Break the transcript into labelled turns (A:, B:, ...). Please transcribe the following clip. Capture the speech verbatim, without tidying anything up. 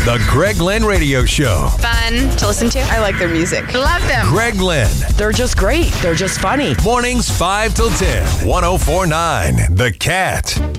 A: The Greg Lynn Radio Show.
B: Fun to listen to.
C: I like their music.
B: Love them.
A: Greg Lynn.
D: They're just great. They're just funny.
A: Mornings five till ten. one oh four point nine The Cat.